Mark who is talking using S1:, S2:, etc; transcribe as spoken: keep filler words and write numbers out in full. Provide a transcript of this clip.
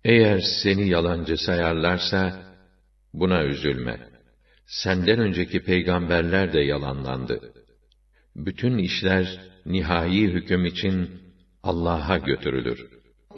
S1: Eğer seni yalancı sayarlarsa, buna üzülme. Senden önceki peygamberler de yalanlandı. Bütün işler, nihai hüküm için Allah'a götürülür.